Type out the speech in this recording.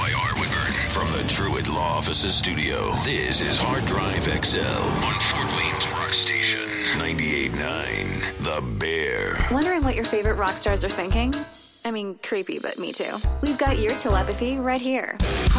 WIR Woodburn. From the Truett Law Offices studio, this is Hard Drive XL on Fort Wayne's Rock Station 98.9 The Bear. Wondering what your favorite rock stars are thinking? I mean, creepy, but me too. We've got your telepathy right here.